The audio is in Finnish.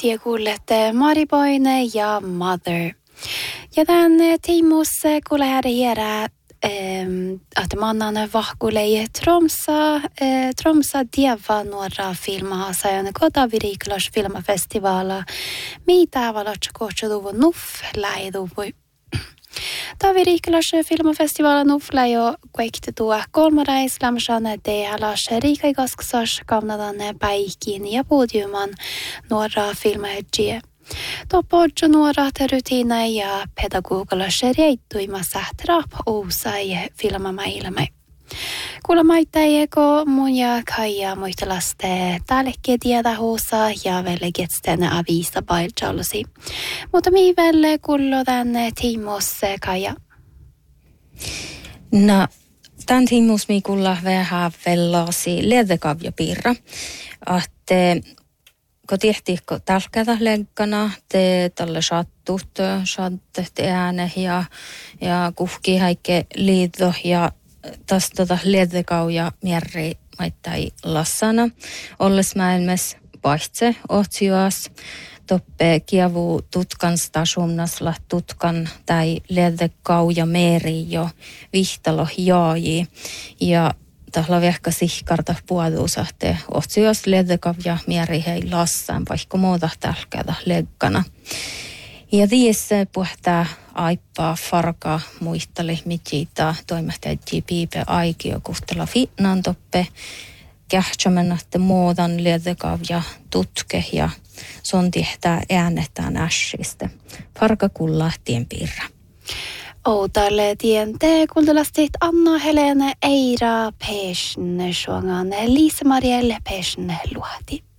tie kuulette Mariboine ja Mother. Ja tämän tiimussa kuulee hierä att mannen vahkulee Tromsa dieva nuora filmaa sajan kotaviriklas filmafestivala. Mitä valotsa kohtsaduvu nuff läiduvui. Taviriklas filmafestivala nuff läjo kuekti tuo kolmarais lämsane tehalas riikaigaskasas kavnadan päikin ja podiuman nuora filmahetjie. Topodjo nuorat rutiina ja pedagogilla reittuimassa trap uusai filmamailmai. Kuulemaittaijeko mun ja Kaija muistelaste tällekin tiedä huusa ja velgetsten avisa pailchalsi. Mutta mi velle kullodan tiimosse Kaija? No, tämän tiimus mi kulla vähän vellasi ledekavja piirra. Ahte kun tehtiin tälkätä lenkkana, te tälle sattet ääne ja kuhki häikke liito ja tästä ledekauja mierri maittai lassana. Olles maailmassa paitse otsioas, toppe kievu tutkan stasumnasla tutkan tai ledekauja meri jo vihtalo jaaji ja tahla vehka sihkarta puolusahte otsios ledekavja mieri hei lassan vaikka muuta tälkätä lekkana. Ja tiessä puhtaa aippaa farka muistali mitjitä toimittajia piipe aikio kuhtela finnan toppe kähtsämennätte muutan ledekavja tutke ja son tihtää äänetään ässistä. Farka kullahtien piirra. Outalle tiente kultalastit Anna Helene Eira Pesn suongan Liisa Marielle Pesn luhti.